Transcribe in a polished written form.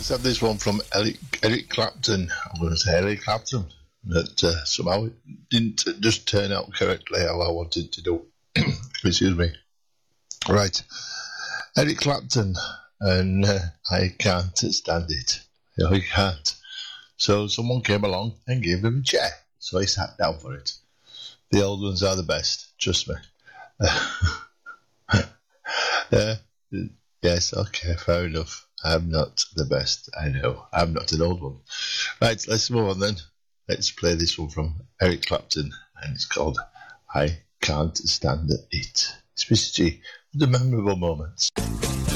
let's have this one from Eric Clapton. I'm going to say Eric Clapton. That somehow it didn't just turn out correctly how I wanted to do. Excuse me. Right. Eric Clapton, and I can't stand it. I can't. So someone came along and gave him a chair. So he sat down for it. The old ones are the best, trust me. Yes, okay, fair enough. I'm not the best, I know. I'm not an old one. Right, let's move on then. Let's play this one from Eric Clapton, and it's called I Can't Stand It. It's Mr. G, the memorable moments.